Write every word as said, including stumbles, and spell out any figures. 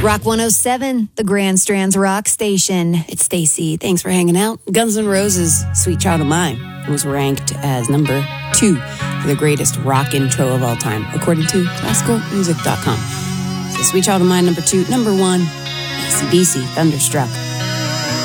Rock one oh seven, the Grand Strands Rock Station. It's Stacy. Thanks for hanging out. Guns N' Roses' Sweet Child of Mine was ranked as number two for the greatest rock intro of all time, according to classical music dot com. So Sweet Child of Mine, number two. Number one, A C D C, Thunderstruck.